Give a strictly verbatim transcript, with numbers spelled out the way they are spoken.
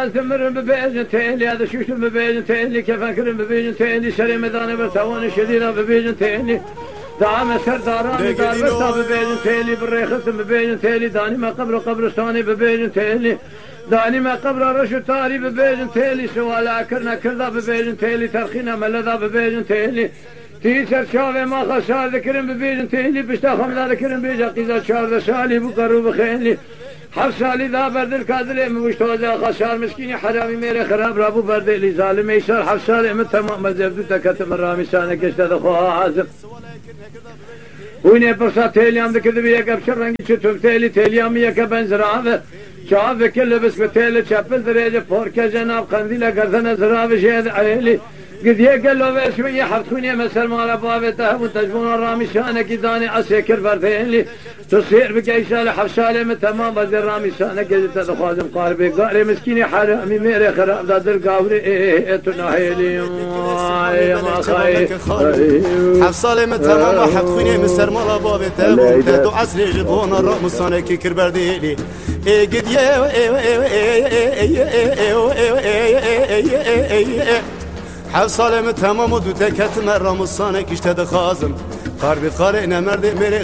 تمرن ببيجن تيلي هذا شوشن ببيجن تيلي كيف أكرم ببيجن تيلي شري مدانة برتوان شديدة ببيجن تيلي دعم سرداران دار برتا ببيجن تيلي بالريخص ببيجن تيلي داني ما قبر قبرستاني ببيجن تيلي داني ما قبر رشو تاري ببيجن تيلي سوالا كرنا كردا ببيجن تيلي ترخينا ملدا ببيجن تيلي تيسر شاوه ما خسار ذكرن ببيجن تيلي بشتا خمدا ذكرن بيجا قيزا شارد سالي بقرو بخيلي حف سالي ذا برد الكادر مشتوزا خسار مسكيني حرامي ميري خراب رابو برد اللي ظالم يسار حف سالي من تمام مزبدو تكتم الرامي سانك اشتد خوها عازم ويني برسا تيليام ذكر بيك ابشر رنگي شتوم تيلي تيليام يك بنزرعه شاف كل بس بتيلي شابل دريجه فوركه جناب قنديله قرزنا زراب شهد عيلي قد يقل له بس شويه حطوني مسر مال بابته وتجبون الرامي شانك داني عسكر بردين تصير بقيسال حفصاله من تمام بدر الرامي شانك جت تخازم قاربي قاري مسكيني حرامي ميري خراب دادر قاوري تناهيلي يا ما خاي حفصاله من تمام حطوني مسر مال بابته وتدو عسل جبون الرامي شانك كربرديلي قد يا حفصاله من تمام ودو تكت مرام الصانك اشتد خازم قاربي قارئنا مرد ميري